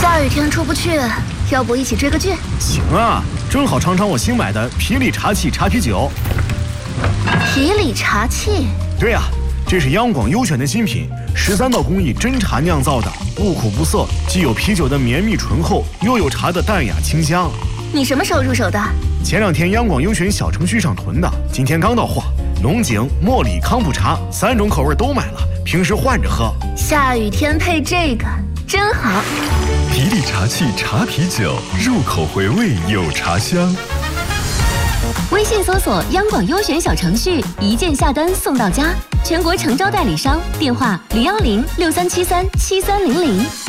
下雨天出不去，要不一起追个剧？ 行啊，正好尝尝我新买的皮里茶器茶啤酒。 皮里茶器？ 对呀，这是央广优选的新品，13道工艺真茶酿造的，不苦不涩，既有啤酒的绵密醇厚，又有茶的淡雅清香。 你什么时候入手的？ 前2天央广优选小程序上囤的，今天刚到货。龙井、茉莉、康普茶3种口味都买了，平时换着喝。 下雨天配这个真好。 皮里茶器茶啤酒，入口回味有茶香。 微信搜索央广优选小程序，一键下单送到家。全国诚招代理商，电话01063737300。